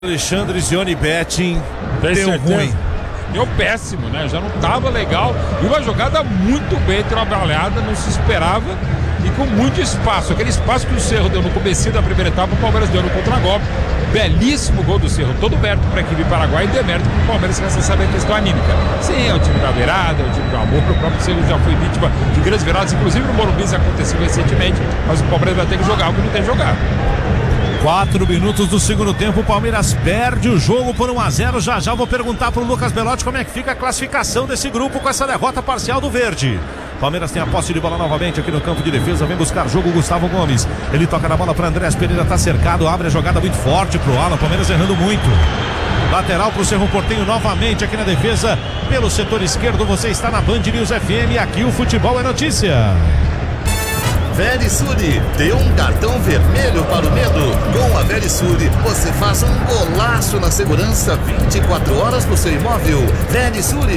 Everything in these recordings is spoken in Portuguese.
Alexandre Zioni Betting deu ruim. Deu péssimo, né? Já não estava legal. E uma jogada muito bem trabalhada, não se esperava. E com muito espaço. Aquele espaço que o Cerro deu no comecinho da primeira etapa, o Palmeiras deu no contragolpe. Belíssimo gol do Cerro. Todo mérito para a equipe paraguaia e demérito para o Palmeiras, que você sabe a questão anímica. Sim, é o time da virada, é o time do amor. O próprio Cerro já foi vítima de grandes viradas. Inclusive no Morumbi isso aconteceu recentemente. Mas o Palmeiras vai ter que jogar o que não tem jogado. 4 minutos do segundo tempo, o Palmeiras perde o jogo por 1-0. Já vou perguntar pro Lucas Belotti como é que fica a classificação desse grupo com essa derrota parcial do Verde. Palmeiras tem a posse de bola novamente aqui no campo de defesa, vem buscar jogo o Gustavo Gomes. Ele toca na bola para Andrés Pereira, tá cercado, abre a jogada muito forte pro Alan, Palmeiras errando muito. Lateral pro Cerro Porteño novamente aqui na defesa, pelo setor esquerdo. Você está na Band News FM, aqui o futebol é notícia. Verisure, dê um cartão vermelho para o medo. Com a Verisure, você faz um golaço na segurança 24 horas no seu imóvel. Verisure.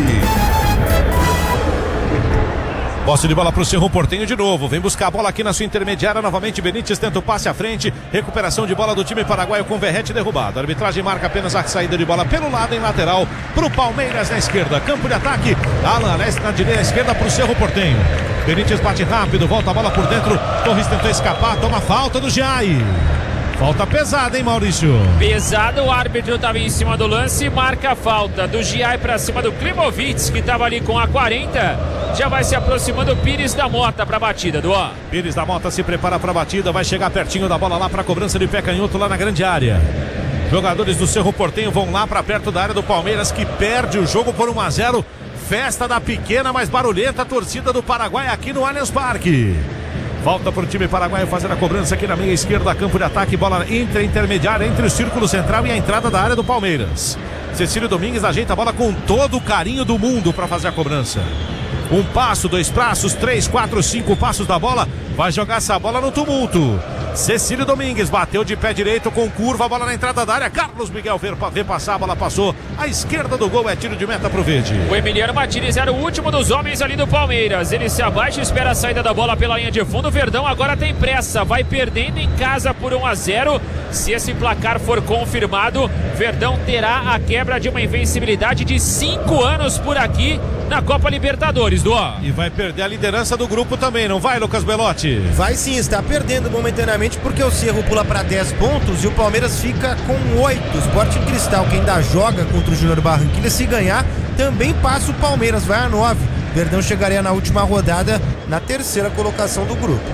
Posse de bola para o Cerro Porteño de novo. Vem buscar a bola aqui na sua intermediária. Novamente Benítez tenta o passe à frente. Recuperação de bola do time paraguaio com Verrete derrubado. A arbitragem marca apenas a saída de bola pelo lado em lateral para o Palmeiras na esquerda. Campo de ataque. Alan na direita esquerda para o Cerro Porteño. Benítez bate rápido, volta a bola por dentro. Torres tentou escapar, toma falta do Giai. Falta pesada, hein, Maurício? Pesado, o árbitro estava em cima do lance e marca a falta do Giai para cima do Klimovic, que estava ali com a 40. Já vai se aproximando o Pires da Mota para a batida, Duan. Pires da Mota se prepara para a batida, vai chegar pertinho da bola lá para a cobrança de pé canhoto lá na grande área. Jogadores do Cerro Porteño vão lá para perto da área do Palmeiras, que perde o jogo por 1-0. Festa da pequena, mas barulhenta torcida do Paraguai aqui no Allianz Parque. Volta para o time paraguaio fazer a cobrança aqui na meia esquerda, campo de ataque, bola intermediária entre o círculo central e a entrada da área do Palmeiras. Cecílio Domingues ajeita a bola com todo o carinho do mundo para fazer a cobrança. Um passo, dois passos, 3, 4, 5 passos da bola, vai jogar essa bola no tumulto. Cecílio Domingues bateu de pé direito com curva, a bola na entrada da área. Carlos Miguel vê passar, a bola passou. À esquerda do gol é tiro de meta pro Verde. O Emiliano Martínez era o último dos homens ali do Palmeiras. Ele se abaixa e espera a saída da bola pela linha de fundo. O Verdão agora tem pressa, vai perdendo em casa por 1-0. Se esse placar for confirmado, Verdão terá a quebra de uma invencibilidade de 5 anos por aqui na Copa Libertadores, Duan. E vai perder a liderança do grupo também, não vai, Lucas Belotti? Vai sim, está perdendo momentaneamente porque o Cerro pula para 10 pontos e o Palmeiras fica com 8. O Sporting Cristal, que ainda joga contra o Júnior Barranquilla, se ganhar, também passa o Palmeiras, vai a 9. Verdão chegaria na última rodada na terceira colocação do grupo.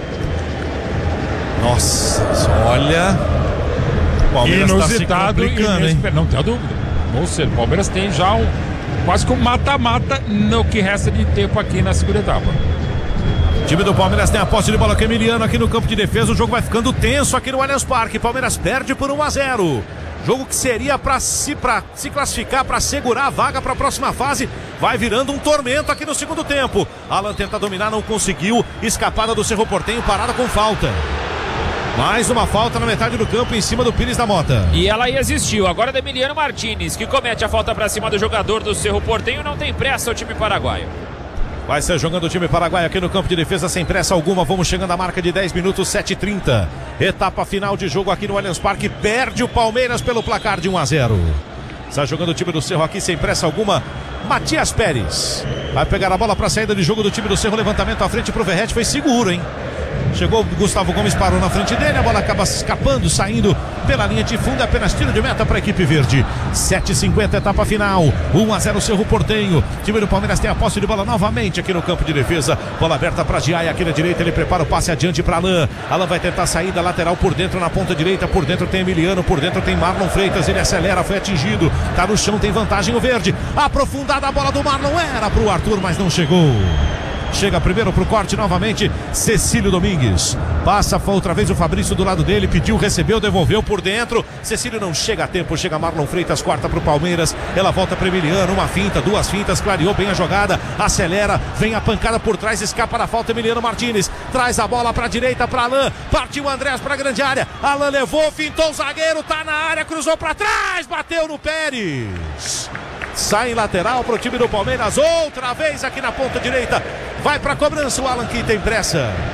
Nossa, olha... O Palmeiras inusitado tá se complicando, hein? Não tem dúvida. Ou seja, o Palmeiras tem já quase que um mata-mata no que resta de tempo aqui na segunda etapa. O time do Palmeiras tem a posse de bola com Emiliano aqui no campo de defesa. O jogo vai ficando tenso aqui no Allianz Parque. Palmeiras perde por 1-0. Jogo que seria para se classificar, para segurar a vaga para a próxima fase. Vai virando um tormento aqui no segundo tempo. Alan tenta dominar, não conseguiu. Escapada do Cerro Porteño, parada com falta. Mais uma falta na metade do campo em cima do Pires da Mota. E ela aí existiu. Agora é do Emiliano Martínez, que comete a falta para cima do jogador do Cerro Porteño. Não tem pressa o time paraguaio. Vai ser jogando o time paraguaio aqui no campo de defesa sem pressa alguma. Vamos chegando à marca de 10 minutos, 7h30. Etapa final de jogo aqui no Allianz Parque. Perde o Palmeiras pelo placar de 1-0. Está jogando o time do Cerro aqui sem pressa alguma. Matias Pérez vai pegar a bola para a saída de jogo do time do Cerro. Levantamento à frente para o Verrete, foi seguro, hein? Chegou o Gustavo Gomes, parou na frente dele, a bola acaba escapando, saindo pela linha de fundo, apenas tiro de meta para a equipe verde. 7h50, etapa final, 1-0 Cerro Porteño. Time do Palmeiras tem a posse de bola novamente aqui no campo de defesa. Bola aberta para Giai aqui na direita, ele prepara o passe adiante para Alan. Alan vai tentar sair da lateral por dentro, na ponta direita, por dentro tem Emiliano, por dentro tem Marlon Freitas, ele acelera, foi atingido, tá no chão, tem vantagem o Verde. Aprofundada a bola do Marlon, era pro Arthur, mas não chegou. Chega primeiro pro corte novamente Cecílio Domingues. Passa outra vez o Fabrício do lado dele, pediu, recebeu, devolveu por dentro. Cecílio não chega a tempo, chega Marlon Freitas, quarta pro Palmeiras. Ela volta para Emiliano, uma finta, duas fintas, clareou bem a jogada, acelera, vem a pancada por trás, escapa da falta Emiliano Martínez. Traz a bola pra direita para Alan, partiu Andrés pra grande área. Alan levou, fintou o zagueiro, tá na área, cruzou pra trás, bateu no Pérez. Sai em lateral para o time do Palmeiras, outra vez aqui na ponta direita. Vai para a cobrança o Alan, que tem pressa.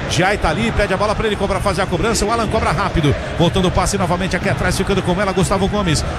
Jai tá ali, pede a bola pra ele fazer a cobrança. O Alan cobra rápido. Voltando o passe novamente aqui atrás, ficando com ela, Gustavo Gomes.